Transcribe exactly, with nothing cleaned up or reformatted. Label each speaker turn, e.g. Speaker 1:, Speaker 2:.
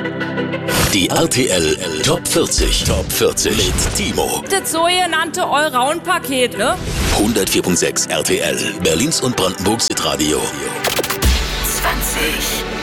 Speaker 1: Die R T L Top vierzig. Top vierzig mit Timo.
Speaker 2: Das sogenannte Allround-Paket, ne?
Speaker 1: hundertvier Komma sechs R T L. Berlins und Brandenburgs Hitradio.
Speaker 3: zwanzig.